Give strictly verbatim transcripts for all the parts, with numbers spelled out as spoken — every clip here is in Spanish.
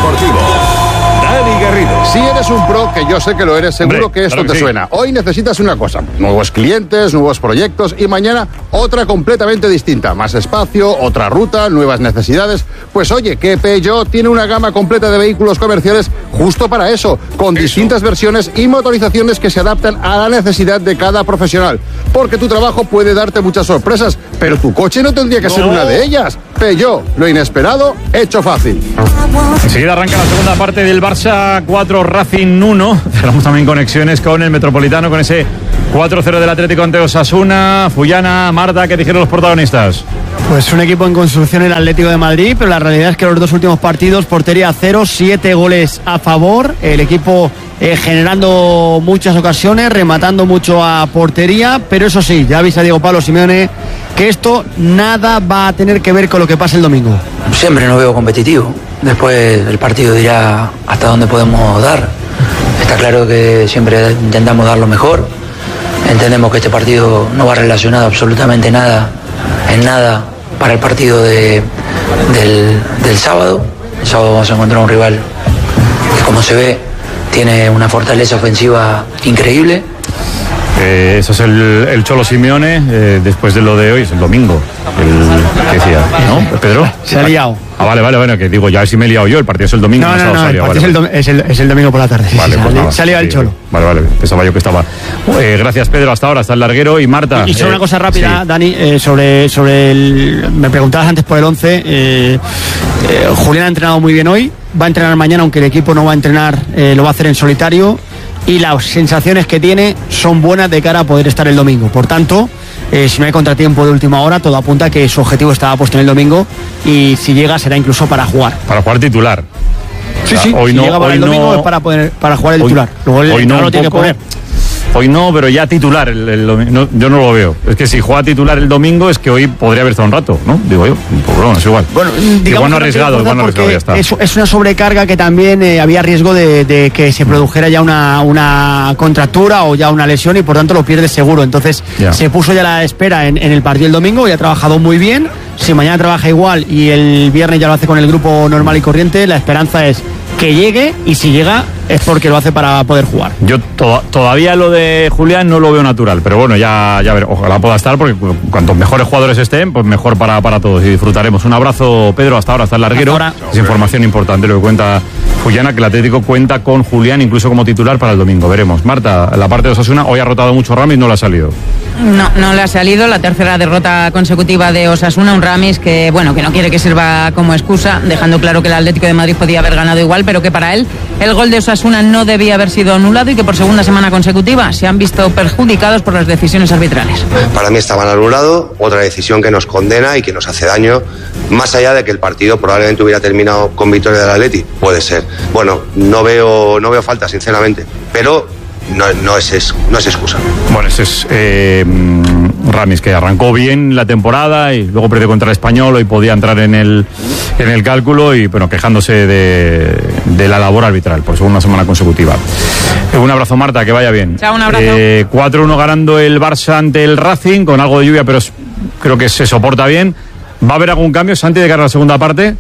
deportivo. Dani Garrido. Si eres un pro, que yo sé que lo eres, seguro Hombre, que esto claro que te sí. suena. Hoy necesitas una cosa, nuevos clientes, nuevos proyectos y mañana otra completamente distinta. Más espacio, otra ruta, nuevas necesidades. Pues oye, que Peugeot tiene una gama completa de vehículos comerciales justo para eso, con eso. distintas versiones y motorizaciones que se adaptan a la necesidad de cada profesional. Porque tu trabajo puede darte muchas sorpresas, pero tu coche no tendría que no. ser una de ellas. Peugeot, lo inesperado, hecho fácil. Enseguida arranca la segunda parte del Barça cuatro Racing uno. Tenemos también conexiones con el Metropolitano, con ese cuatro cero del Atlético ante Osasuna. Fullana, Marta, ¿qué dijeron los protagonistas? Pues un equipo en construcción el Atlético de Madrid, pero la realidad es que los dos últimos partidos, portería cero, siete goles a favor. El equipo eh, generando muchas ocasiones, rematando mucho a portería, pero eso sí, ya avisa Diego Pablo Simeone que esto nada va a tener que ver con lo que pase el domingo. Siempre nos veo competitivo. Después el partido dirá hasta dónde podemos dar. Está claro que siempre intentamos dar lo mejor. Entendemos que este partido no va relacionado absolutamente nada, en nada, para el partido de, del, del sábado. El sábado vamos a encontrar un rival que, como se ve, tiene una fortaleza ofensiva increíble. Eh, eso es el, el Cholo Simeone, eh, después de lo de hoy, es el domingo. El, ¿Qué decía? ¿No, Pedro? Se ha liado. Ah, vale, vale, bueno, que digo, ya si me he liado yo, el partido es el domingo. No, no, no, el partido vale, es, el dom- es, el, es el domingo por la tarde. Sí, vale, sí, pues salió, nada, salió el sí, Cholo. Vale, vale, pensaba yo que estaba. Eh, gracias, Pedro, hasta ahora, hasta el larguero. Y Marta. Y, y sobre eh, una cosa rápida, sí. Dani, eh, sobre, sobre el. Me preguntabas antes por el once. Eh, eh, Julián ha entrenado muy bien hoy, va a entrenar mañana, aunque el equipo no va a entrenar, eh, lo va a hacer en solitario. Y las sensaciones que tiene son buenas de cara a poder estar el domingo. Por tanto, eh, si no hay contratiempo de última hora, todo apunta a que su objetivo estaba puesto en el domingo y si llega será incluso para jugar. Para jugar titular. Sí, sí, hoy si no, llega para hoy el domingo no, es para, poder, para jugar el hoy, titular. Luego el hoy no lo tiene poco, que poner. Hoy no, pero ya titular. El, el, no, yo no lo veo. Es que si juega titular el domingo es que hoy podría haber estado un rato, ¿no? Digo yo. Pues bueno, es igual. Bueno, igual no arriesgado, igual no arriesgado, ya está. Es, es una sobrecarga que también eh, había riesgo de, de que se produjera ya una, una contractura o ya una lesión y por tanto lo pierde seguro. Entonces ya. se puso ya a la espera en, en el partido del domingo y ha trabajado muy bien. Si mañana trabaja igual y el viernes ya lo hace con el grupo normal y corriente, la esperanza es que llegue y si llega es porque lo hace para poder jugar. Yo to- todavía lo de Julián no lo veo natural, pero bueno, ya, ya ver, ojalá pueda estar porque cuantos mejores jugadores estén, pues mejor para, para todos y disfrutaremos. Un abrazo, Pedro, hasta ahora, hasta el larguero. Hasta ahora. Es información importante lo que cuenta Fullana, que el Atlético cuenta con Julián incluso como titular para el domingo, veremos. Marta, la parte de Osasuna, hoy ha rotado mucho Ramis, no le ha salido. No, no le ha salido, la tercera derrota consecutiva de Osasuna, un Ramis que, bueno, que no quiere que sirva como excusa, dejando claro que el Atlético de Madrid podía haber ganado igual, pero que para él el gol de Osasuna no debía haber sido anulado y que por segunda semana consecutiva se han visto perjudicados por las decisiones arbitrales. Para mí estaban anulados, otra decisión que nos condena y que nos hace daño, más allá de que el partido probablemente hubiera terminado con victoria del Atleti, puede ser. Bueno, no veo, no veo falta, sinceramente, pero no, no, es, no es excusa. Bueno, ese es eh, Ramis, que arrancó bien la temporada y luego perdió contra el Español y podía entrar en el, en el cálculo y bueno, quejándose de, de la labor arbitral por segunda semana consecutiva. Eh, un abrazo, Marta, que vaya bien. Chao, un abrazo. Eh, cuatro uno ganando el Barça ante el Racing, con algo de lluvia, pero creo que se soporta bien. ¿Va a haber algún cambio, Santi, de cara a la segunda parte?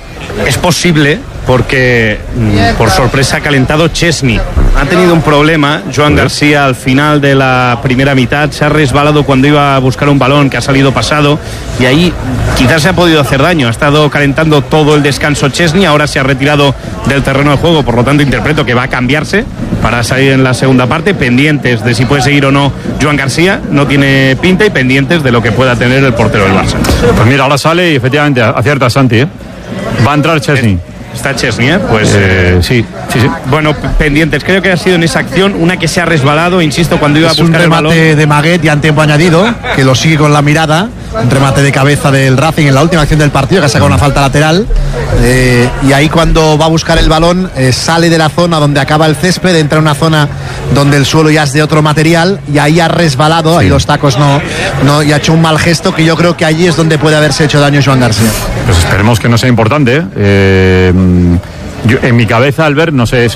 Es posible, porque mmm, por sorpresa ha calentado Chesney. Ha tenido un problema, Joan García, al final de la primera mitad, se ha resbalado cuando iba a buscar un balón que ha salido pasado y ahí quizás se ha podido hacer daño. Ha estado calentando todo el descanso Chesney, ahora se ha retirado del terreno de juego, por lo tanto interpreto que va a cambiarse para salir en la segunda parte, pendientes de si puede seguir o no Joan García, no tiene pinta, y pendientes de lo que pueda tener el portero del Barça. Pues mira, ahora sale y efectivamente acierta Santi, ¿eh? Va a entrar Chesney. Está Chesney, ¿eh? Pues eh, sí, sí, sí. Bueno, pendientes. Creo que ha sido en esa acción una que se ha resbalado, insisto, cuando iba es a buscar el balón. Un remate de Maguet ya en tiempo añadido, que lo sigue con la mirada. Un remate de cabeza del Racing en la última acción del partido, que ha sacado una falta lateral. Eh, y ahí cuando va a buscar el balón, eh, sale de la zona donde acaba el césped, entra en una zona donde el suelo ya es de otro material y ahí ha resbalado, sí. Ahí los tacos no, no, y ha hecho un mal gesto que yo creo que allí es donde puede haberse hecho daño Joan García. Pues esperemos que no sea importante, ¿eh? Eh, yo, en mi cabeza, Albert, no sé,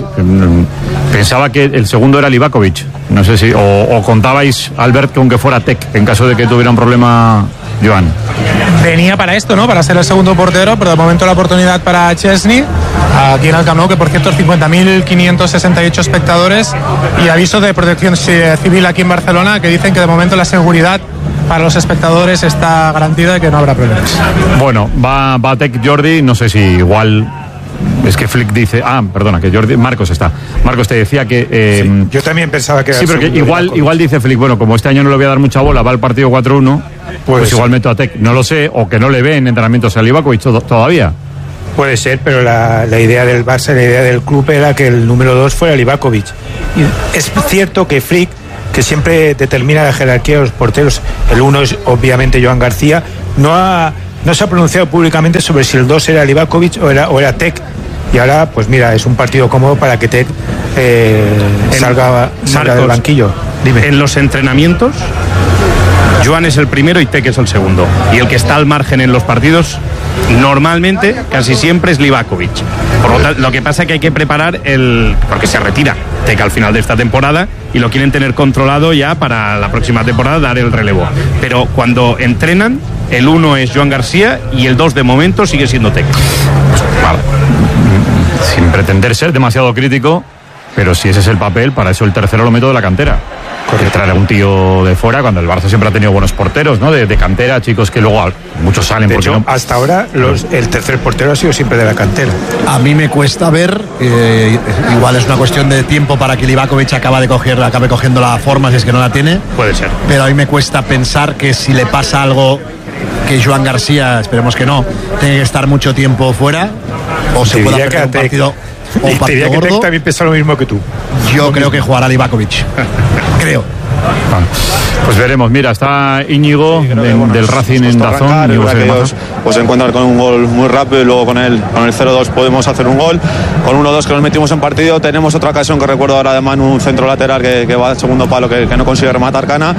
pensaba que el segundo era Livakovic, no sé si, o, o contabais, Albert, que aunque fuera Tec, en caso de que tuviera un problema Joan. Venía para esto, ¿no? Para ser el segundo portero, pero de momento la oportunidad para Chesney. aquí en el Camp Nou, que por cierto cincuenta mil quinientos sesenta y ocho espectadores, y aviso de protección civil aquí en Barcelona que dicen que de momento la seguridad para los espectadores está garantida y que no habrá problemas. Bueno, va, va Tec Jordi, no sé si igual... Es que Flick dice... Ah, perdona, que Jordi... Marcos está. Marcos te decía que... Eh, sí, yo también pensaba que era... Sí, pero que igual, igual dice Flick, bueno, como este año no le voy a dar mucha bola, va el partido cuatro uno, pues, pues igual meto a Tec. No lo sé, o que no le ve en entrenamientos a Livakovic todavía. Puede ser, pero la, la idea del Barça, la idea del club era que el número dos fuera Livakovic. Y es cierto que Flick, que siempre determina la jerarquía de los porteros, el uno es obviamente Joan García, no ha... No se ha pronunciado públicamente sobre si el dos era Livakovic o era, o era Tec. Y ahora, pues mira, es un partido cómodo para que Tec eh, salga, salga del banquillo. Dime. En los entrenamientos, Joan es el primero y Tec es el segundo. Y el que está al margen en los partidos, normalmente, casi siempre es Livakovic. Por lo tanto, lo que pasa es que hay que preparar el... porque se retira Tec al final de esta temporada y lo quieren tener controlado ya para la próxima temporada, dar el relevo. Pero cuando entrenan, el uno es Joan García y el dos de momento sigue siendo Tec. Vale. Sin pretender ser demasiado crítico, pero si ese es el papel, para eso el tercero lo meto de la cantera. Porque traer a un tío de fuera, cuando el Barça siempre ha tenido buenos porteros, ¿no? De, de cantera, chicos que luego muchos salen. De porque hecho, no... hasta ahora los, el tercer portero ha sido siempre de la cantera. A mí me cuesta ver, eh, igual es una cuestión de tiempo para que Livakovic acabe, de coger, acabe cogiendo la forma, si es que no la tiene. Puede ser. Pero a mí me cuesta pensar que si le pasa algo, que Joan García, esperemos que no, tiene que estar mucho tiempo fuera, o se pueda perder un partido... O un partido gordo. Que Tec también piensa lo mismo que tú. Yo lo creo mismo. Que jugará Livakovic. Creo. Bueno, pues veremos. Mira, está Íñigo de, del Racing en Dazón. Ellos pues se encuentran con un gol muy rápido y luego con el, con el cero dos podemos hacer un gol. Con uno dos que nos metimos en partido tenemos otra ocasión que recuerdo ahora de Manu, un centro lateral que, que va al segundo palo que, que no consigue rematar Cana,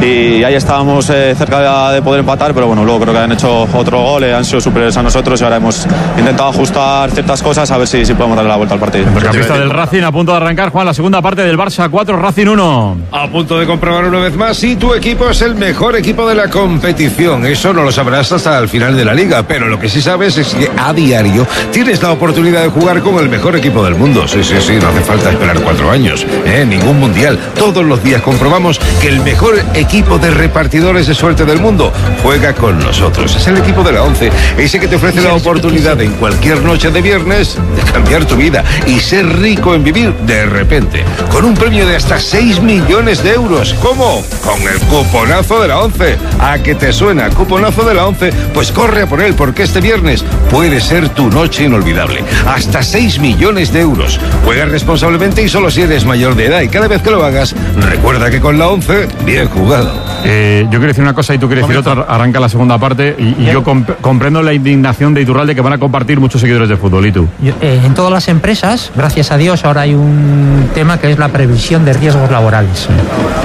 y ahí estábamos eh, cerca de, de poder empatar, pero bueno, luego creo que han hecho otro gol, eh, han sido superiores a nosotros y ahora hemos intentado ajustar ciertas cosas a ver si, si podemos darle la vuelta al partido. La pista del Racing a punto de arrancar, Juan, la segunda parte del Barça cuatro, Racing uno. A punto de comprobar una vez más si tu equipo es el mejor equipo de la competición. Eso no lo sabrás hasta el final de la liga, pero lo que sí sabes es que a diario tienes la oportunidad de jugar con el mejor equipo del mundo. Sí, sí, sí, no hace falta esperar cuatro años, ¿eh? Ningún mundial. Todos los días comprobamos que el mejor equipo de repartidores de suerte del mundo juega con nosotros. Es el equipo de la once, ese que te ofrece la oportunidad en cualquier noche de viernes de cambiar tu vida y ser rico en vivir de repente, con un premio de hasta seis millones de euros. ¿Cómo? Con el cuponazo de la once. ¿A qué te suena? Cuponazo de la once. Pues corre a por él, porque este viernes puede ser tu noche inolvidable. Hasta seis millones de euros. Juega responsablemente y solo si eres mayor de edad. Y cada vez que lo hagas, recuerda que con la once, bien jugado. Eh, yo quiero decir una cosa y tú quieres decir otra. Arranca la segunda parte. Y, y yo comp- comprendo la indignación de Iturralde que van a compartir muchos seguidores de fútbol. ¿Y tú? Yo, eh, en todas las empresas, gracias a Dios, ahora hay un tema que es la previsión de riesgos laborales. Sí.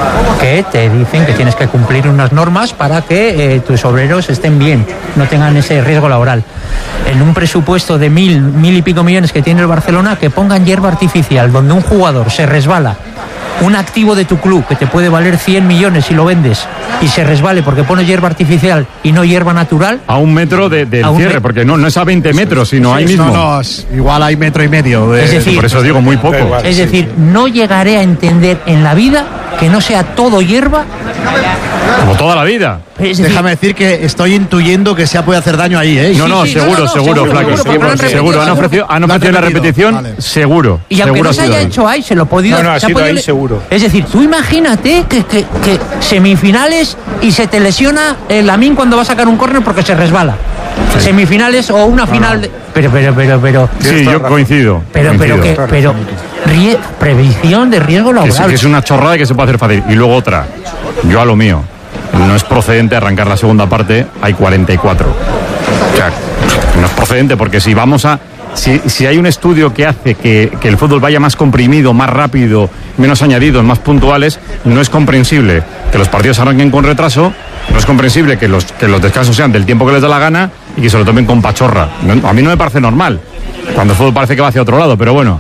Que te dicen que tienes que cumplir unas normas para que eh, tus obreros estén bien, no tengan ese riesgo laboral. En un presupuesto de mil, mil y pico millones que tiene el Barcelona, que pongan hierba artificial, donde un jugador se resbala, un activo de tu club que te puede valer cien millones si lo vendes y se resbale porque pones hierba artificial y no hierba natural. A un metro de, del cierre, me... porque no, no es a veinte metros, sino sí, ahí mismo. No, no, igual hay metro y medio. De... Es decir, por eso digo muy poco. Igual, es sí. decir, no llegaré a entender en la vida que no sea todo hierba. Como toda la vida. Es decir, déjame decir que estoy intuyendo que se puede hacer daño ahí, ¿eh? No, no, sí, sí, seguro, no, no, seguro, seguro, Flaco. Seguro, seguro, seguro. Han ofrecido, han ofrecido la repetición, vale. Seguro. Y aunque seguro no se haya ahí. hecho ahí, se lo ha podido... No, no, ha se sido ha podido ahí seguro. Es decir, tú imagínate que, que, que semifinales y se te lesiona el Lamine cuando va a sacar un córner porque se resbala. Sí. Semifinales o una final... No, no. De... Pero, pero, pero, pero... Sí, yo coincido. Pero, coincido. pero, que, pero... Rie... Previsión de riesgo laboral. Que, que es una chorrada que se puede hacer fácil. Y luego otra. Yo a lo mío. No es procedente arrancar la segunda parte, hay cuarenta y cuatro. O sea, no es procedente porque si vamos a... Si, si hay un estudio que hace que, que el fútbol vaya más comprimido, más rápido, menos añadidos, más puntuales, no es comprensible que los partidos arranquen con retraso, no es comprensible que los, que los descansos sean del tiempo que les da la gana y que se lo tomen con pachorra. No, a mí no me parece normal, cuando el fútbol parece que va hacia otro lado, pero bueno.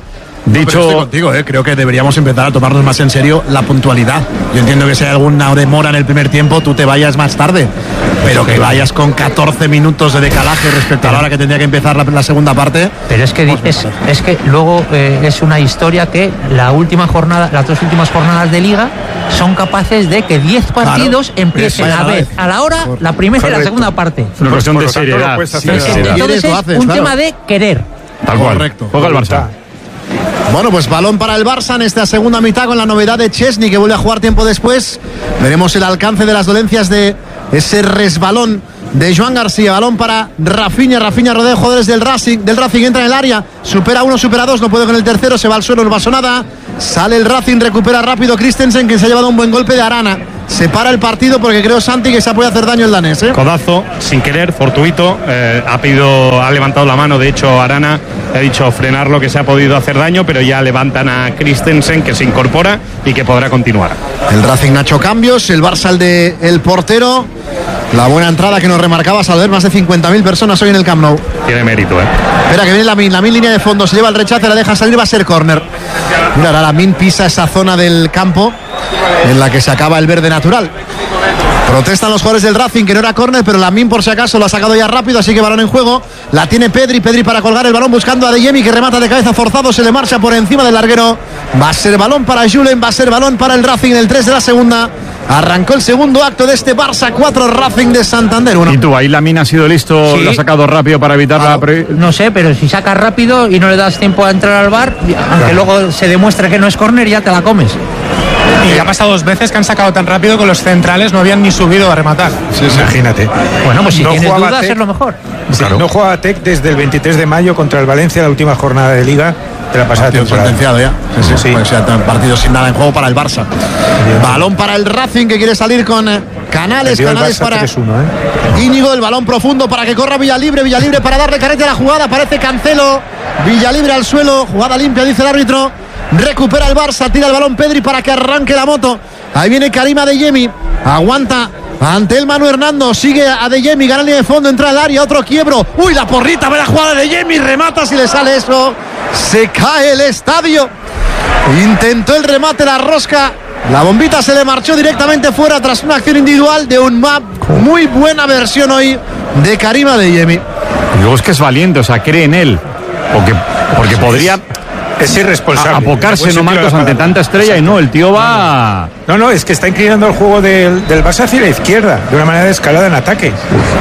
Dicho... No, estoy contigo, ¿eh? Creo que deberíamos empezar a tomarnos más en serio la puntualidad. Yo entiendo que si hay alguna demora en el primer tiempo, tú te vayas más tarde, pero que vayas con catorce minutos de decalaje respecto a la hora que tendría que empezar la, la segunda parte. Pero es que dices, es que luego eh, es una historia que la última jornada, las dos últimas jornadas de Liga son capaces de que diez partidos claro, empiecen a ver a la hora Por, la primera correcto. y la segunda parte. Es una cuestión de seriedad. Sí, entonces es haces, un claro. tema de querer. Tal cual. Correcto. Juega el Barça. Bueno, pues balón para el Barça en esta segunda mitad con la novedad de Chesney, que vuelve a jugar tiempo después. Veremos el alcance de las dolencias de ese resbalón de Joan García. Balón para Rafinha. Rafinha rodea jugadores del Racing. Del Racing entra en el área. Supera uno, supera dos. No puede con el tercero. Se va al suelo, no pasó nada. Sale el Racing, recupera rápido Christensen, que se ha llevado un buen golpe de Arana. Se para el partido porque creo, Santi, que se puede hacer daño el danés, ¿eh? Codazo, sin querer, fortuito. Eh, ha pedido, ha levantado la mano. De hecho, Arana ha dicho frenar lo que se ha podido hacer daño, pero ya levantan a Christensen, que se incorpora y que podrá continuar. El Racing ha hecho cambios. El Barça, el de el portero. La buena entrada que nos remarcabas al ver más de cincuenta mil personas hoy en el Camp Nou. Tiene mérito, ¿eh? Espera, que viene Lamin. Lamin, línea de fondo. Se lleva el rechace, la deja salir, va a ser córner. Mira, ahora Lamin pisa esa zona del campo en la que se acaba el verde natural. Protestan los jugadores del Racing, que no era córner, pero Lamin por si acaso lo ha sacado ya rápido, así que balón en juego. La tiene Pedri, Pedri para colgar el balón buscando a Adeyemi, que remata de cabeza forzado, se le marcha por encima del larguero. Va a ser balón para Julen, va a ser balón para el Racing en el tres de la segunda. Arrancó el segundo acto de este Barça cuatro, Racing de Santander uno. ¿Y tú, ahí Lamin ha sido listo, sí. Lo ha sacado rápido para evitar ah, la... Pre... No sé, pero si sacas rápido y no le das tiempo a entrar al bar, aunque claro. luego se demuestre que no es córner, ya te la comes. Y ha pasado dos veces que han sacado tan rápido que los centrales no habían ni subido a rematar. Sí, sí. Imagínate. Bueno, pues si no tienes dudas Tec, es lo mejor. Sí, claro. No jugaba Tec desde el veintitrés de mayo contra el Valencia, la última jornada de Liga de la pasada temporada. Sentenciado ya. Sí, sí, sí. Pues ya partido sin nada en juego para el Barça. Bien. Balón para el Racing, que quiere salir con Canales. Canales para tres uno, ¿eh? Íñigo, el balón profundo para que corra Villalibre. Villalibre para darle carete a la jugada. Parece Cancelo. Villalibre al suelo. Jugada limpia, dice el árbitro. Recupera el Barça, tira el balón Pedri para que arranque la moto. Ahí viene Karim Adeyemi. Aguanta ante el Manu Hernando. Sigue Adeyemi, gana línea de fondo, entra al área, otro quiebro. Uy, la porrita, ve la jugada de Adeyemi, remata si le sale eso. Se cae el estadio. Intentó el remate, la rosca. La bombita se le marchó directamente fuera tras una acción individual de un map. Muy buena versión hoy de Karim Adeyemi. Y luego es que es valiente, o sea, cree en él. Porque, porque podría... Es irresponsable. Apocarse, no, Marcos, ante tanta estrella, y no, el tío va... No, no, es que está inclinando el juego del, del Barça hacia la izquierda, de una manera de escalada en ataque.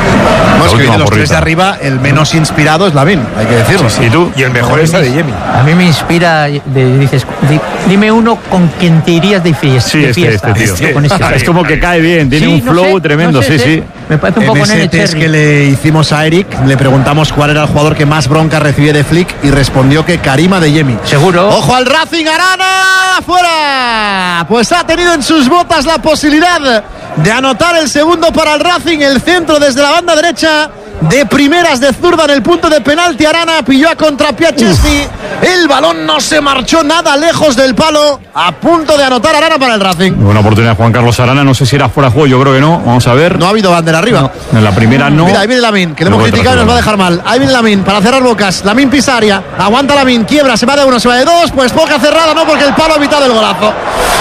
No, es que de los tres de arriba, el menos inspirado es Lamin, hay que decirlo. Sí, sí. ¿Y tú? Y el mejor es Adeyemi. A mí me inspira, de, dices, di, dime uno con quien te irías de fiesta. Sí, de fiesta, este, este tío. Este, con este es como que cae bien, tiene sí, un flow no sé, tremendo, no sé, sí, sí. Me parece un en poco ese test que le hicimos a Eric, le preguntamos cuál era el jugador que más bronca recibía de Flick y respondió que Karim Adeyemi. Seguro. ¡Ojo al Racing! ¡Arana! ¡Fuera! Pues ha tenido en sus botas la posibilidad de anotar el segundo para el Racing. El centro desde la banda derecha, de primeras de zurda en el punto de penalti. Arana pilló a contrapié a Chesney. El balón no se marchó nada lejos del palo. A punto de anotar Arana para el Racing. Buena oportunidad Juan Carlos Arana. No sé si era fuera de juego, yo creo que no. Vamos a ver. No ha habido bandera arriba. No, en la primera no. Mira, ahí viene Lamin, que le hemos criticado y nos va a dejar mal. Ahí viene Lamin para cerrar bocas. Lamin pisa área. Aguanta Lamin, quiebra, se va de uno, se va de dos. Pues poca cerrada, no, porque el palo ha evitado el golazo.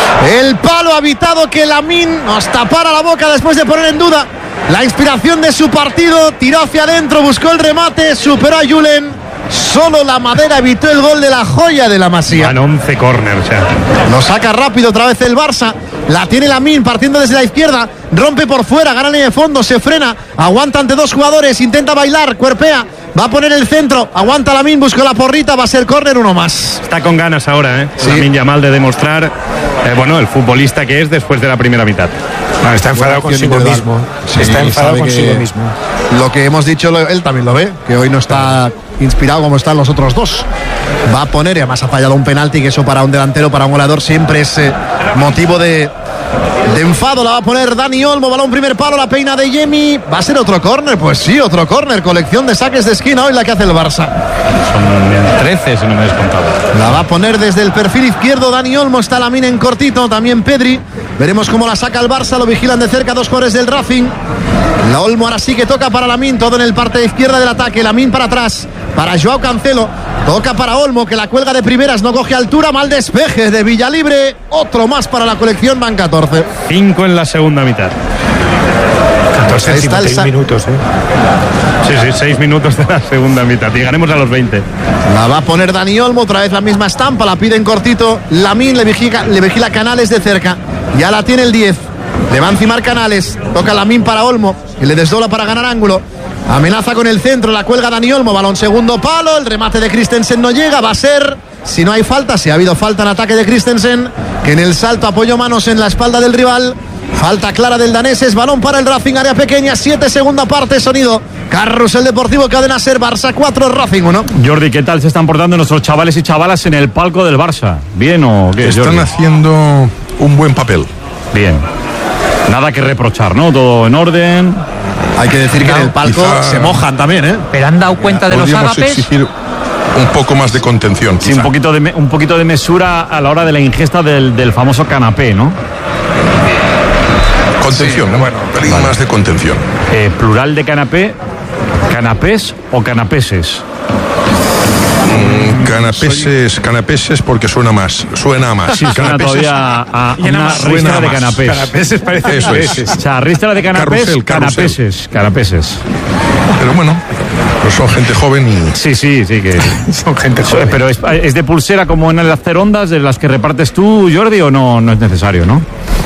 El palo ha evitado que Lamin nos tapara la boca después de poner en duda la inspiración de su partido. Tiró hacia adentro, buscó el remate, superó a Julen. Solo la madera evitó el gol de la joya de la Masía. Van once córner, o sea. Lo saca rápido otra vez el Barça. La tiene Lamin partiendo desde la izquierda. Rompe por fuera, gana línea de fondo, se frena. Aguanta ante dos jugadores, intenta bailar, cuerpea. Va a poner el centro, aguanta Lamin, buscó la porrita, va a ser córner, uno más. Está con ganas ahora, ¿eh? Sí. Lamin Yamal de demostrar, eh, bueno, el futbolista que es después de la primera mitad. No, está enfadado consigo mismo. Sí, está enfadado consigo mismo. Lo que hemos dicho, él también lo ve, que hoy no está inspirado como están los otros dos. Va a poner, y además ha fallado un penalti, que eso para un delantero, para un goleador, siempre es eh, motivo de, de enfado. La va a poner Dani Olmo, balón primer palo, la peina de Yemi. ¿Va a ser otro córner? Pues sí, otro córner. Colección de saques de esquina hoy la que hace el Barça. Son trece, si no me he descontado. La va a poner desde el perfil izquierdo Dani Olmo, está Lamin en cortito, también Pedri. Veremos cómo la saca el Barça, lo vigilan de cerca dos jugadores del Racing. La Olmo ahora sí que toca para Lamin, todo en el parte izquierda del ataque. Lamin para atrás, para Joao Cancelo. Toca para Olmo, que la cuelga de primeras, no coge altura. Mal despeje de Villalibre. Otro más para la colección, van catorce. Cinco en la segunda mitad. catorce, Está el sa- minutos, ¿eh? Sí, sí, seis minutos de la segunda mitad. Llegaremos a los veinte. La va a poner Dani Olmo, otra vez la misma estampa, la pide en cortito. Lamine le vigila, le vigila Canales de cerca. Ya la tiene el diez. Le va a encimar Canales. Toca Lamine para Olmo, y le desdobla para ganar ángulo. Amenaza con el centro, la cuelga Dani Olmo. Balón segundo palo, el remate de Christensen no llega. Va a ser, si no hay falta, si ha habido falta en ataque de Christensen, que en el salto apoyó manos en la espalda del rival. Falta clara del danés, es balón para el Racing, área pequeña, siete, segunda parte, sonido Carrusel Deportivo, Cadena Ser, Barça cuatro, Racing uno. Jordi, ¿qué tal se están portando nuestros chavales y chavalas en el palco del Barça? ¿Bien o qué, Están Jordi? haciendo un buen papel. Bien. Nada que reprochar, ¿no? Todo en orden. Hay que decir que en el palco Quizá se mojan también, ¿eh? Pero han dado cuenta de los Podríamos ágapes. exigir un poco más de contención, Sí, quizá. un poquito, de, me- un poquito de mesura a la hora de la ingesta del, del famoso canapé, ¿no? Contención, Sí, bueno, un pelín más de contención. Eh, plural de canapé, canapés o canapeses. Mm, Canapeses, canapeses porque suena más, suena más. Sí, suena Canapeses- todavía a, a Llena una más. ristra Suena de más. canapés. Canapeses parece Eso es. canapeses. O sea, ristra de canapés, Carrusel, carrusel. canapeses, canapeses. Pero bueno, pues son gente joven y... Sí, sí, sí que... Son gente joven. Pero es, es de pulsera como en el hacer ondas de las que repartes tú, Jordi, o no, no es necesario, ¿no?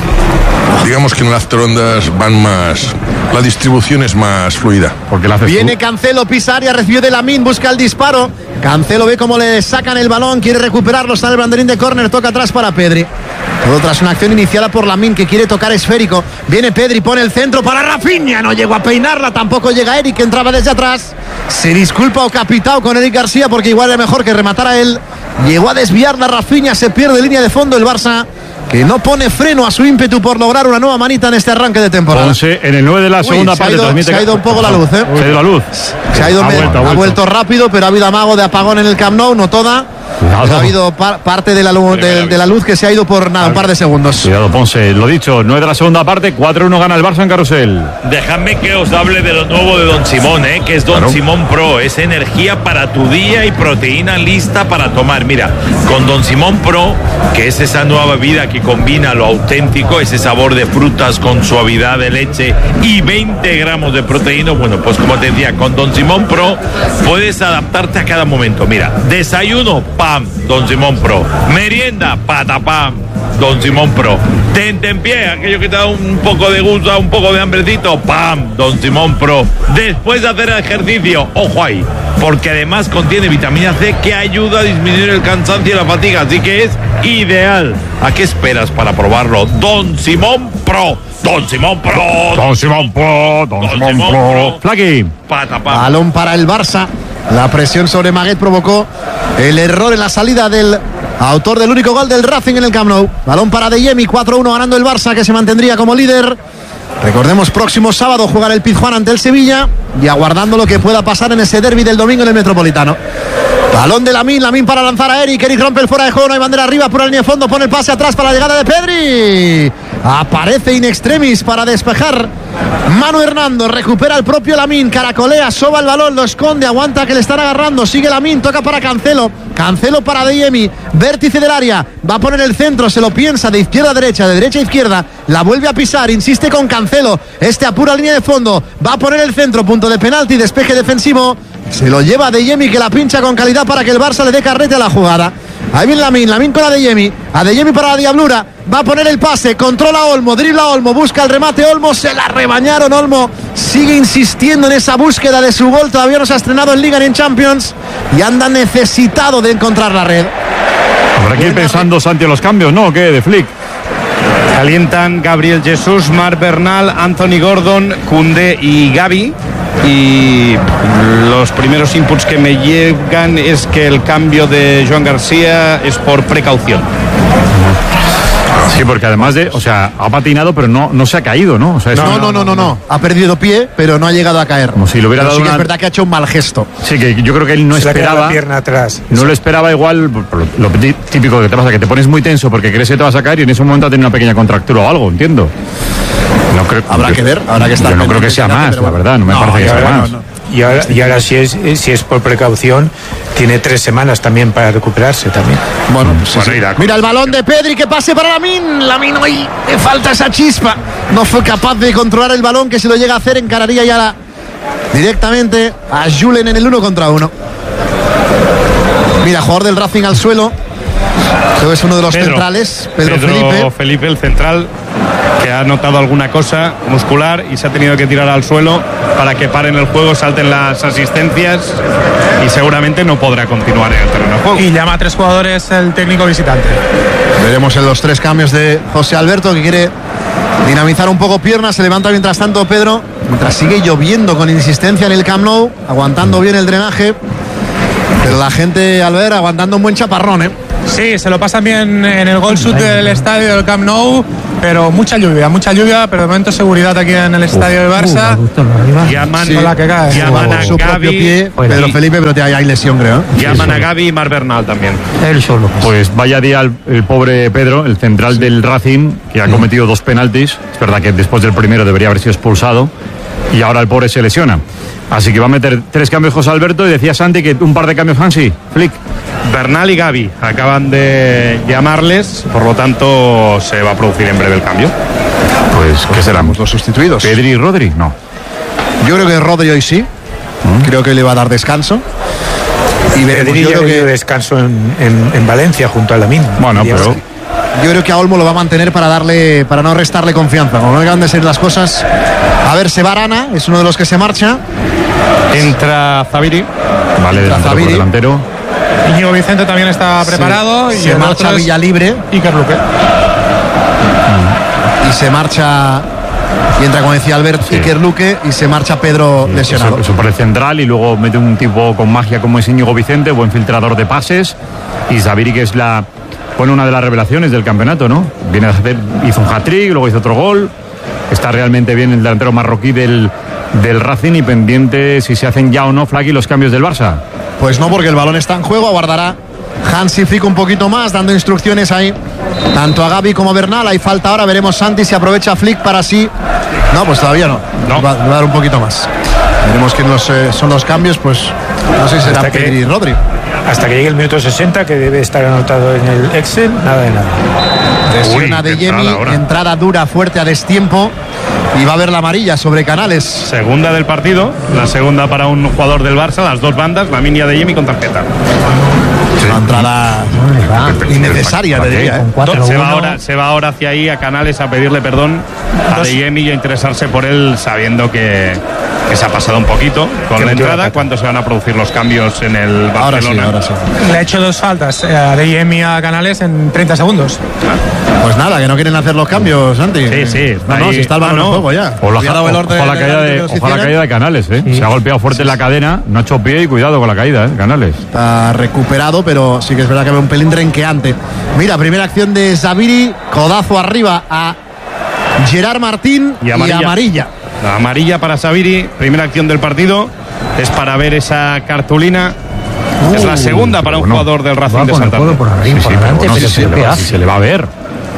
Digamos que en las ondas van más... La distribución es más fluida. Porque la haces Viene Cancelo, pisa área, recibe de Lamine, busca el disparo. Cancelo ve cómo le sacan el balón, quiere recuperarlo, está en el banderín de córner, toca atrás para Pedri. Todo tras una acción iniciada por Lamine, que quiere tocar esférico. Viene Pedri, pone el centro para Rafinha, no llegó a peinarla, tampoco llega Eric, que entraba desde atrás. Se disculpa o capitao con Eric García porque igual era mejor que rematara él. Llegó a desviar la Rafinha, se pierde línea de fondo el Barça, que no pone freno a su ímpetu por lograr una nueva manita en este arranque de temporada. Ponce en el nueve de la Uy, segunda se ha parte. ido- transmite- se ha ido un poco la luz, ¿eh? Se ha ido la luz. Se ha, ido Ha me- vuelto, ha ha vuelto. vuelto rápido, pero ha habido amago de apagón en el Camp Nou, no toda. Cuidado. Ha habido par- parte de la, luz, de, de la luz que se ha ido por nada, un par de segundos. Cuidado, Ponce. Lo dicho, nueve de la segunda parte, cuatro uno gana el Barça en Carrusel. Dejadme que os hable de lo nuevo de Don Simón, ¿eh? Que es Don Claro. Simón Pro. Es energía para tu día y proteína lista para tomar. Mira, con Don Simón Pro, que es esa nueva bebida que combina lo auténtico, ese sabor de frutas con suavidad de leche y veinte gramos de proteína. Bueno, pues como te decía, con Don Simón Pro puedes adaptarte a cada momento. Mira, desayuno, pam, Don Simón Pro. Merienda, patapam, Don Simón Pro. Tente en pie, aquello que te da un poco de gusto, un poco de hambrecito, pam, Don Simón Pro. Después de hacer el ejercicio, ojo ahí, porque además contiene vitamina C que ayuda a disminuir el cansancio y la fatiga, así que es ideal. ¿A qué esperas para probarlo? Don Simón Pro. Don Simón Pro. Don Simón Pro. Don Simón Pro. Flaqui. Patapam. Balón para el Barça. La presión sobre Maguet provocó el error en la salida del autor del único gol del Racing en el Camp Nou. Balón para De Jemi, cuatro uno ganando el Barça, que se mantendría como líder. Recordemos, próximo sábado jugar el Pizjuán ante el Sevilla y aguardando lo que pueda pasar en ese derbi del domingo en el Metropolitano. Balón de Lamine, Lamine para lanzar a Eric. Eric rompe el fuera de juego, no hay bandera arriba, por la línea de fondo, pone el pase atrás para la llegada de Pedri. Aparece in extremis para despejar Manu Hernando, recupera el propio Lamine, caracolea, soba el balón, lo esconde, aguanta que le están agarrando, sigue Lamine, toca para Cancelo, Cancelo para De Jemi, vértice del área, va a poner el centro, se lo piensa de izquierda a derecha, de derecha a izquierda, la vuelve a pisar, insiste con Cancelo, este apura línea de fondo, va a poner el centro, punto de penalti, despeje defensivo, se lo lleva De Jemi, que la pincha con calidad para que el Barça le dé carrete a la jugada. Ahí viene Lamine, Lamine con De Jemi, a De Jemi para la diablura, va a poner el pase, controla Olmo, dribla Olmo, busca el remate Olmo, se la rebañaron. Olmo sigue insistiendo en esa búsqueda de su gol, todavía no se ha estrenado en Liga ni en Champions y anda necesitado de encontrar la red. Habrá que ir pensando, Santi, en los cambios, ¿no? ¿O qué? De Flick. Calientan Gabriel Jesús, Marc Bernal, Anthony Gordon, Koundé y Gavi. Y los primeros inputs que me llegan es que el cambio de Joan García es por precaución. Sí, porque además de, o sea, ha patinado, pero no, no se ha caído, ¿no? O sea, es No, una- no, no, no, no, ha perdido pie, pero no ha llegado a caer. Como si le hubiera Pero dado sí que una- es verdad que ha hecho un mal gesto. Sí, que yo creo que él no Se le ha quedado esperaba. la pierna atrás. No lo esperaba igual, por- por lo lo típico que te pasa, que te pones muy tenso porque crees que te vas a caer y en ese momento ha tenido una pequeña contractura o algo, entiendo. No creo, Habrá yo- que ver, habrá que estar Yo no creo que pendiente, sea pero más, bueno. la verdad, no me No, parece que ya sea verá, más. no, no. y ahora, y ahora si es si es por precaución, tiene tres semanas también para recuperarse también. Bueno, pues sí, sí. Mira el balón de Pedri, que pase para Lamine. Lamine hoy le falta esa chispa. No fue capaz de controlar el balón, que si lo llega a hacer encararía ya la, directamente a Julen en el uno contra uno. Mira, jugador del Racing al suelo. Creo que es uno de los Pedro, centrales, Pedro, Pedro Felipe. Felipe, el central, que ha notado alguna cosa muscular y se ha tenido que tirar al suelo para que paren el juego, salten las asistencias y seguramente no podrá continuar en el terreno de juego. Y llama a tres jugadores el técnico visitante. Veremos en los tres cambios de José Alberto, que quiere dinamizar un poco piernas. Se levanta mientras tanto Pedro, mientras sigue lloviendo con insistencia en el Camp Nou, aguantando bien el drenaje. Pero la gente, al ver, aguantando un buen chaparrón, ¿eh? Sí, se lo pasan bien en el gol sud del estadio del Camp Nou, pero mucha lluvia, mucha lluvia, pero de momento seguridad aquí en el estadio del Barça. Llaman, sí, la que cae. llaman a su propio Gavi, pie, Pedro Felipe, pero hay, hay lesión, creo. Llaman a Gavi y Mar Bernal también. Él solo. Pues vaya día el, el pobre Pedro, el central sí. del Racing, que ha cometido dos penaltis. Es verdad que después del primero debería haber sido expulsado y ahora el pobre se lesiona. Así que va a meter tres cambios José Alberto, y decía Santi que un par de cambios Hansi, Flick. Bernal y Gavi acaban de llamarles, por lo tanto se va a producir en breve el cambio. Pues, ¿qué serán? Los sustituidos. ¿Pedri y Rodri? No. Yo creo que Rodri hoy sí. ¿Mm? Creo que le va a dar descanso. Y Pedri yo creo que descanso en, en, en Valencia junto a Lamine. Bueno, pero... Yo creo que a Olmo lo va a mantener para darle, para no restarle confianza. Como no acaban de ser las cosas. A ver, se va Arana, es uno de los que se marcha. Entra Zaviri. Vale, delantero por delantero. Íñigo Vicente también está preparado. Sí. Y se el marcha Villalibre. Iker Luque. Y se marcha. Y entra, como decía Albert, sí. Iker Luque, y se marcha Pedro sí, lesionado. Eso, eso por el central, y luego mete un tipo con magia como es Íñigo Vicente, buen filtrador de pases. Y Zaviri, que es la... Bueno, una de las revelaciones del campeonato, ¿no? Viene a hacer, hizo un hat-trick, luego hizo otro gol. Está realmente bien el delantero marroquí del, del Racing, y pendiente si se hacen ya o no, Flaky, los cambios del Barça. Pues no, porque el balón está en juego. Aguardará Hansi Flick un poquito más, dando instrucciones ahí tanto a Gavi como a Bernal. Hay falta ahora, veremos Santi si aprovecha Flick para sí. No, pues todavía no, no. Va, va a dar un poquito más. Veremos quién los, eh, son los cambios. Pues no sé si será Pedri y Rodri. Hasta que llegue el minuto sesenta, que debe estar anotado en el Excel, nada de nada. Lesiona de Yemi, entrada dura, fuerte a destiempo, y va a haber la amarilla sobre Canales. Segunda del partido, la segunda para un jugador del Barça, las dos bandas, la línea de Yemi con tarjeta. Sí. Una entrada innecesaria, te diría. ¿eh? Se va, ahora, se va ahora hacia ahí a Canales a pedirle perdón a De Yemi y a interesarse por él, sabiendo que, que se ha pasado un poquito con la entrada. ¿Cuánto se van a producir los cambios en el Barcelona? Ahora sí, ahora sí. Le ha hecho dos faltas a De Yemi a Canales en treinta segundos. Pues nada, que no quieren hacer los cambios, Santi. Sí, sí. No, no, si está el balón en juego ya. Ojalá, ojalá, la caída de, ojalá la caída de Canales, ¿eh? Sí. Se ha golpeado fuerte sí. en la cadena, no ha hecho pie, y cuidado con la caída, ¿eh? Canales. Está recuperado, pero sí que es verdad que ve un pelín renqueante. Mira, primera acción de Zaviri, codazo arriba a Gerard Martín y amarilla. Y amarilla. La amarilla para Zaviri, primera acción del partido, es para ver esa cartulina. Uh, es la segunda para un bueno, jugador del Racing de Santander. Por ahí, sí, por sí, pero bueno, pero si, se le va, si se le va a ver.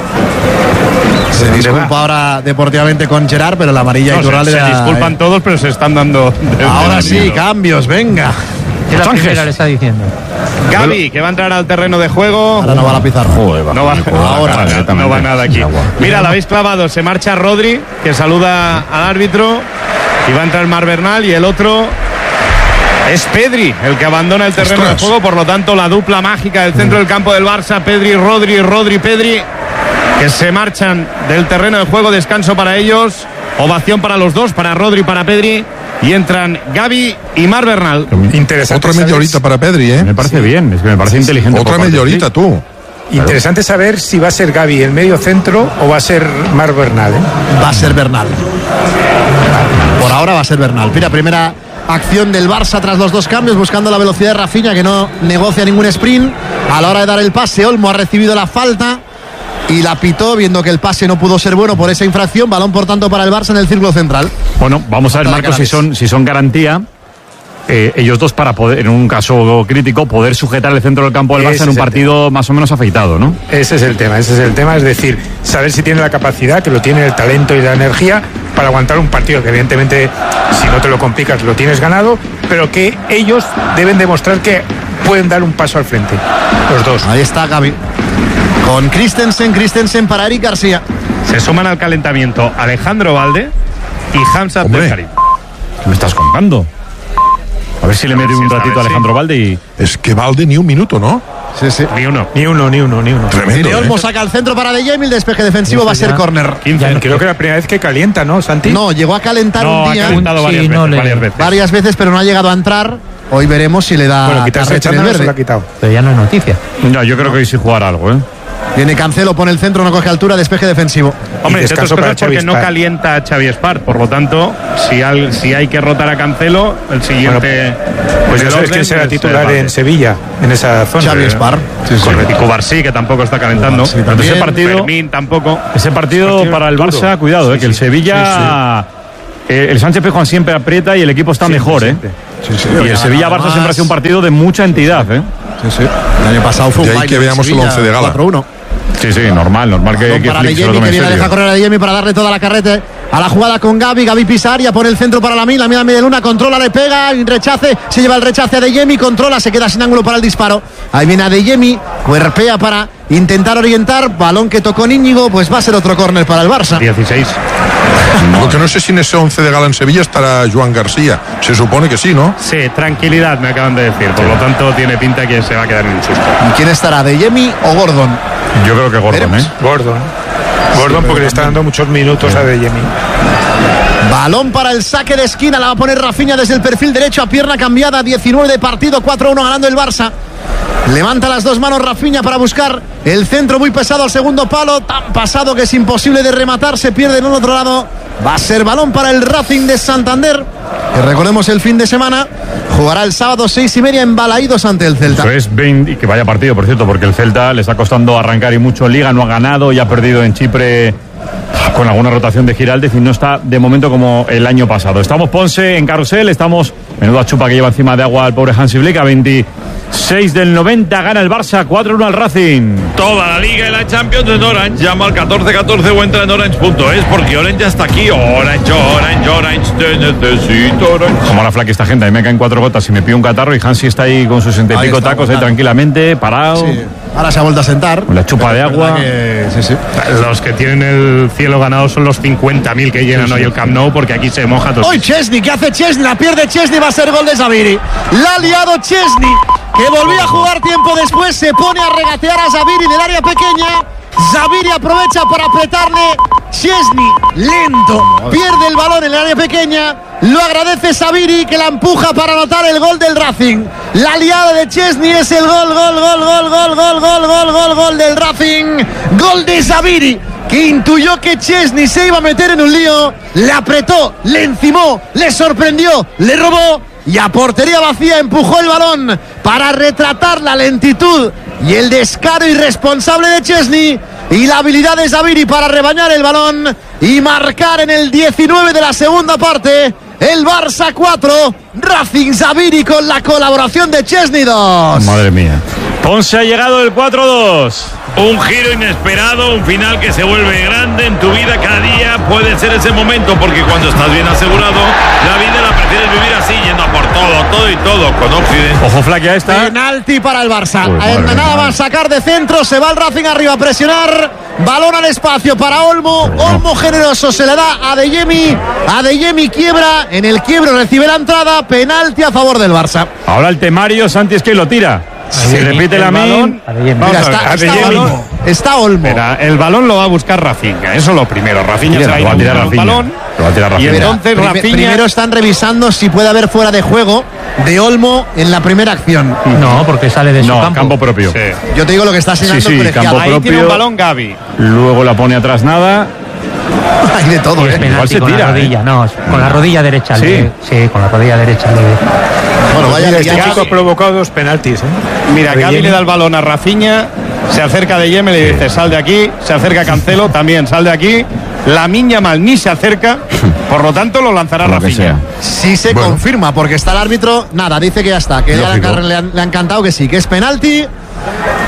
Se disculpa ahora deportivamente con Gerard, pero la amarilla no, y Turral se, se disculpan eh. todos, pero se están dando. Ahora sí, miedo. Cambios, venga. ¿Qué la primera le está diciendo? Gavi, que va a entrar al terreno de juego. Ahora no va a la pizarra. Joder, va. No va, ahora cara, no va nada aquí. Mira, la habéis clavado. Se marcha Rodri, que saluda al árbitro. Y va a entrar Mar Bernal, y el otro es Pedri, el que abandona el terreno Ostras. de juego. Por lo tanto, la dupla mágica del centro del campo del Barça, Pedri, Rodri, Rodri, Pedri, que se marchan del terreno de juego. Descanso para ellos. Ovación para los dos, para Rodri y para Pedri. Y entran Gavi y Mar Bernal. Interesante. Otra media horita para Pedri, ¿eh? Me parece bien, es que me parece sí, inteligente. Otra media horita, tú. Interesante saber si va a ser Gavi el medio centro o va a ser Mar Bernal, ¿eh? Va a ser Bernal. Por ahora va a ser Bernal. Mira, primera acción del Barça tras los dos cambios, buscando la velocidad de Rafinha, que no negocia ningún sprint. A la hora de dar el pase, Olmo ha recibido la falta y la pitó, viendo que el pase no pudo ser bueno por esa infracción. Balón, por tanto, para el Barça en el círculo central. Bueno, vamos a ver, Marcos, si son, si son garantía eh, ellos dos para poder, en un caso crítico, poder sujetar el centro del campo del Barça ese en un partido tema. más o menos afeitado, ¿no? Ese es el tema, ese es el tema, es decir, saber si tiene la capacidad, que lo tiene, el talento y la energía para aguantar un partido que evidentemente si no te lo complicas lo tienes ganado, pero que ellos deben demostrar que pueden dar un paso al frente, los dos. Ahí está Gavi con Christensen, Christensen para Eric García. Se suman al calentamiento Alejandro Valde y Hamza Abdelkarim. ¿Qué me estás contando? A ver si le mete un ratito a Alejandro Valde y... Es que Valde ni un minuto, ¿no? Sí, sí. Ni uno. Ni uno, ni uno, ni uno. Tremendo, De Olmo ¿eh? saca el centro para De Jemi, el despeje defensivo va a ser córner. Creo que es la primera vez que calienta, ¿no, Santi? No, llegó a calentar No, un ha día. calentado varias, Sí, veces, no le- varias veces. Varias veces, pero no ha llegado a entrar. Hoy veremos si le da Bueno, quitarse carrete en el Chándal se verde. lo ha quitado. Pero ya no es noticia. No, yo creo que hoy sí jugará algo, ¿eh? Viene Cancelo, pone el centro, no coge altura, despeje defensivo. Hombre, Y entre otras descanso para cosas porque Xavi no Espart. calienta a Xavi Espart, por lo tanto, si, al- si hay que rotar a Cancelo, el siguiente... Pues ya del sabes orden quién será es, titular eh, Valde. en Sevilla, en esa zona. Xavi Espart. Correcto. Y Cubarsí, que tampoco está calentando. Cubarsí Pero también. ese partido, Fermín tampoco. ese partido para el Barça, cuidado, eh, que el Sevilla... eh, el Sánchez Pizjuán siempre aprieta y el equipo está mejor, ¿eh? Sí, sí, Y el Sevilla-Barça siempre ha sido un partido de mucha entidad, ¿eh? Sí, sí. El año pasado fue De un ahí baile que de veamos el Sevilla, once de gala. cuatro uno. Sí, sí, normal, normal que, Balón que para Flick se lo Adeyemi, tome que en viene a serio. dejar correr a Adeyemi para darle toda la carrete a la jugada con Gavi. Gavi Pisaria pone el centro para Lamine. Lamine a media luna, controla, le pega, y rechace, se lleva el rechace a Adeyemi, controla, se queda sin ángulo para el disparo. Ahí viene Adeyemi, cuerpea para intentar orientar. Balón que tocó Íñigo, pues va a ser otro córner para el Barça. dieciséis. Lo que no sé si en ese once de gala en Sevilla estará Joan García. Se supone que sí, ¿no? Sí, tranquilidad, me acaban de decir. Por lo tanto, tiene pinta que se va a quedar en un susto. ¿Y quién estará, Adeyemi o Gordon? Yo creo que Gordon, Veremos. ¿eh? Gordon. Gordon porque le está dando muchos minutos a Adeyemi. Balón para el saque de esquina, la va a poner Rafinha desde el perfil derecho a pierna cambiada, diecinueve de partido, cuatro uno ganando el Barça. Levanta las dos manos Rafinha para buscar el centro muy pesado al segundo palo, tan pasado que es imposible de rematar, se pierde en el otro lado. Va a ser balón para el Racing de Santander, que recordemos el fin de semana, jugará el sábado seis y media en Balaídos ante el Celta. Eso es veinte, y que vaya partido, por cierto, porque el Celta le está costando arrancar y mucho en Liga, no ha ganado y ha perdido en Chipre con alguna rotación de Giraldez y no está de momento como el año pasado. Estamos Ponce en carrusel, estamos, menuda chupa que lleva encima de agua el pobre Hansi Flick, a veintiséis del noventa, gana el Barça, cuatro uno al Racing. Toda la Liga y la Champions en Orange. Llama al catorce catorce o entra en orange punto es porque Orange ya está aquí. Orange, Orange, Orange, te necesito Orange. Como la flaca esta gente, a mí me caen cuatro gotas y me pido un catarro y Hansi está ahí con sus sesenta y Ahí pico está, tacos, ahí aguantando. tranquilamente, parado, Sí, ahora se ha vuelto a sentar. con la chupa de Es verdad agua. que- sí, sí. Los que tienen el cielo ganado son los cincuenta mil que llenan hoy el Camp Nou, porque aquí se moja todo. Hoy Chesney, ¿qué hace Chesney? La pierde Chesney, va a ser gol de Zaviri. La ha liado Chesney, que volvía a jugar tiempo después, se pone a regatear a Zaviri del área pequeña. Zaviri aprovecha para apretarle. Chesney, lento, pierde el balón en el área pequeña. Lo agradece Zaviri, que la empuja para anotar el gol del Racing. La liada de Chesney es el gol, gol, gol, gol, gol, gol, gol, gol, gol, gol del Racing. Gol de Zaviri, que intuyó que Chesney se iba a meter en un lío. Le apretó, le encimó, le sorprendió, le robó. Y a portería vacía empujó el balón para retratar la lentitud y el descaro irresponsable de Chesney y la habilidad de Zaviri para rebañar el balón y marcar en el diecinueve de la segunda parte. El Barça cuatro, Racing Zaviri con la colaboración de Chesney dos. Madre mía. Ponce ha llegado el cuatro dos. Un giro inesperado, un final que se vuelve grande en tu vida. Cada día puede ser ese momento, porque cuando estás bien asegurado, la vida la prefieres vivir así, yendo a por todo, todo y todo, con Occidente. Ojo, flaquea esta. Penalti para el Barça. Uy, madre Eh, mía, Nada madre. más sacar de centro, se va el Racing arriba a presionar. Balón al espacio para Olmo. Olmo generoso se le da a Adeyemi. Adeyemi quiebra. En el quiebro recibe la entrada. Penalti a favor del Barça. Ahora el temario, Santi es que lo tira. Si repite el la balón. min. Vamos Mira, a está, ver, está Adeyemi. Olmo. Está Olmo. Espera, el balón lo va a buscar Rafinha, eso es lo primero. Rafinha Mira, se va a ir lo va a a tirar buscar un Rafinha. balón. Lo va a tirar Y Rafinha. entonces Prime- Rafinha. Primero están revisando si puede haber fuera de juego de Olmo en la primera acción. No, porque sale de su No, campo. campo propio. Sí. Yo te digo lo que está señalando Sí, sí, el colegiado. campo Ahí propio. tiene un balón Gavi. Luego la pone atrás nada. Hay de todo, Y es ¿eh? Igual penalti se con tira, la rodilla, no, con la rodilla derecha. Sí. le- sí, con la rodilla derecha. le- Bueno, vaya Mira, este liada. chico ha provocado dos penaltis. ¿eh? Mira, Gavi le da el balón a Rafinha, se acerca de Yeme, le dice sal de aquí, se acerca Cancelo, también sal de aquí. La Miña Mal ni se acerca, por lo tanto lo lanzará Por lo que Rafinha. Sí se Bueno. confirma, porque está el árbitro. Nada, dice que ya está, que ya le Lógico. han, le han- le han cantado que sí, que es penalti.